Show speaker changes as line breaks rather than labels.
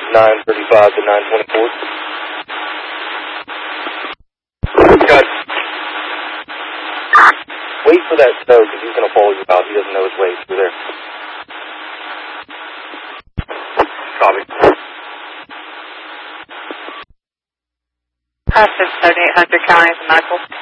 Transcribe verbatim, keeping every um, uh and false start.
nine thirty-five to nine twenty-four. Got Wait for that snow because he's going to follow you out. He doesn't know his way through there. Copy.
Passive seventy-eight hundred counties, Michael.